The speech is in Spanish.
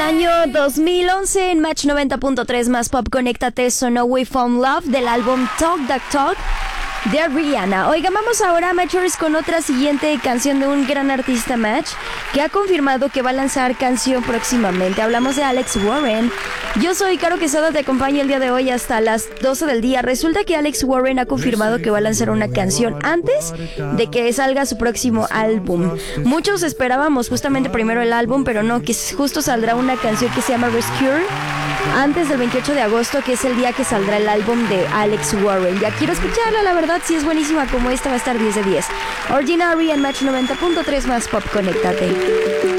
año 2011 en Match 90.3 más Pop Conéctate sonó We Found Love del álbum Talk That Talk de Rihanna. Oigan, vamos ahora a Matchers con otra siguiente canción de un gran artista Match que ha confirmado que va a lanzar canción próximamente. Hablamos de Alex Warren. Yo soy Caro Quesada, te acompaño el día de hoy hasta las 12 del día. Resulta que Alex Warren ha confirmado que va a lanzar una canción antes de que salga su próximo álbum. Muchos esperábamos justamente primero el álbum, pero no, que justo saldrá una canción que se llama Rescue antes del 28 de agosto, que es el día que saldrá el álbum de Alex Warren. Ya quiero escucharla, la verdad, si es buenísima como esta, va a estar 10 de 10. Ordinary en Match 90.3 más Pop Conéctate.